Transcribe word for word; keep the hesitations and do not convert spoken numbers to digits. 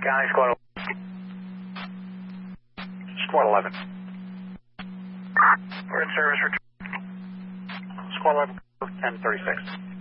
County, Squad Squad eleven. We're in service for Squad eleven, ten thirty-six.